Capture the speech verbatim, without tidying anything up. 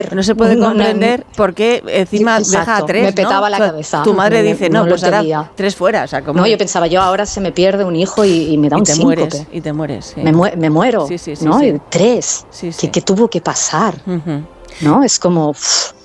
No se puede No, no, comprender por qué encima Exacto, deja a tres, me petaba ¿no? la O sea, cabeza. Tu madre Me- dice, no no, lo pues ahora entendía. tres fuera. O sea, como No, yo pensaba, yo ahora se me pierde un hijo y, y me da y un te síncope. mueres, y te mueres. Sí. Me, mue- me muero, Sí, sí, sí, ¿no? sí. Y tres. Sí, sí. ¿Qué, qué tuvo que pasar? Ujú. ¿No? Es como... Uf,